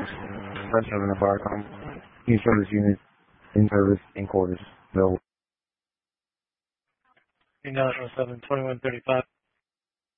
President of Barcom. New service unit in service in quarters. No. National 7, 2135.